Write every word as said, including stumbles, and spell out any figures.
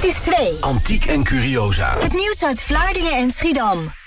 Dit is twee. Antiek en curiosa. Het nieuws uit Vlaardingen en Schiedam.